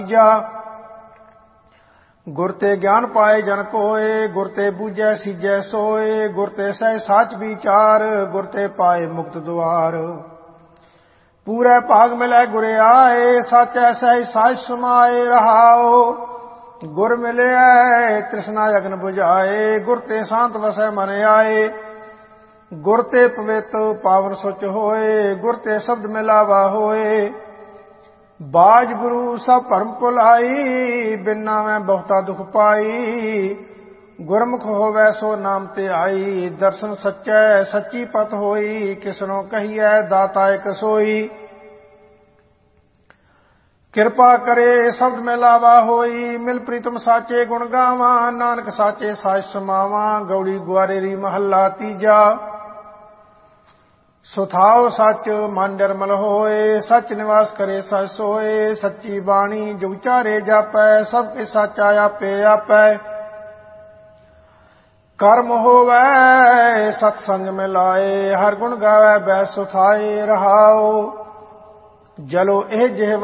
ਤੀਜਾ ਗੁਰ ਤੇ ਗਿਆਨ ਪਾਏ ਜਨ ਕੋਏ, ਗੁਰ ਤੇ ਬੂਝੈ ਸੀਜੈ ਸੋਏ, ਗੁਰ ਤੇ ਸਹਿ ਸਾਚ ਵਿਚਾਰ, ਗੁਰ ਤੇ ਪਾਏ ਮੁਕਤ ਦੁਆਰ। ਪੂਰੇ ਭਾਗ ਮਿਲੈ ਗੁਰ ਆਏ, ਸਾਚੈ ਸਹਿ ਸਾਚ ਸਮਾਏ ਰਹਾਓ। ਗੁਰ ਮਿਲਿਐ ਤ੍ਰਿਸ਼ਨਾ ਅਗਨ ਬੁਝਾਏ, ਗੁਰ ਤੇ ਸ਼ਾਂਤ ਵਸੈ ਮਨ ਆਏ। ਗੁਰ ਤੇ ਪਵਿੱਤ ਪਾਵਨ ਸੁਚ ਹੋਏ, ਗੁਰ ਤੇ ਸ਼ਬਦ ਮਿਲਾਵਾ ਹੋਏ। ਬਾਜ ਗੁਰੂ ਸਭ ਭਰਮ ਭੁਲਾਈ, ਬਿਨ ਨਾਮੈ ਬਹੁਤਾ ਦੁਖ ਪਾਈ। ਗੁਰਮੁਖ ਹੋਵੈ ਸੋ ਨਾਮ ਤੇ ਆਈ, ਦਰਸ਼ਨ ਸੱਚੈ ਸੱਚੀ ਪਤ ਹੋਈ। ਕਿਸਨੋ ਕਹੀਐ ਦਾਤਾ ਇਕ ਸੋਈ, ਕਿਰਪਾ ਕਰੇ ਸ਼ਬਦ ਮਿਲਾਵਾ ਹੋਈ। ਮਿਲ ਪ੍ਰੀਤਮ ਸਾਚੇ ਗੁਣ ਗਾਵਾਂ, ਨਾਨਕ ਸਾਚੇ ਸਾਚ ਸਮਾਵਾਂ। ਗੌੜੀ ਗੁਆਰੇਰੀ ਮਹੱਲਾ ਤੀਜਾ। ਸੁਥਾਉ ਸੱਚ ਮਨ ਨਿਰਮਲ ਹੋਏ, ਸੱਚ ਨਿਵਾਸ ਕਰੇ ਸਚ ਸੋਏ। ਸੱਚੀ ਬਾਣੀ ਜੋ ਉਚਾਰੇ ਜਾਪੈ, ਸਭ ਕੇ ਸਾਚਾ ਆਪੇ ਆਪੈ। ਕਰਮ ਹੋਵੈ ਸਤ ਸੰਗ ਮਿਲਾਏ, ਹਰ ਗੁਣ ਗਾਵੈ ਬੈ ਸੁਥਾਏ ਰਹਾਉ। ਜਲੋ ਇਹ ਜਿਹਵਾ